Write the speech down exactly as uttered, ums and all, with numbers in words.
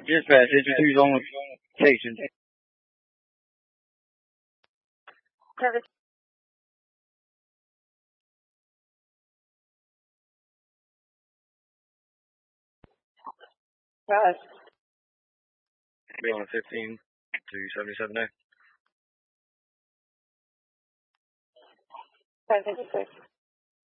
Dispatch, it's two's on location. Service. Right. Be on a fifteen to seventy-seven A. ten fifty-six.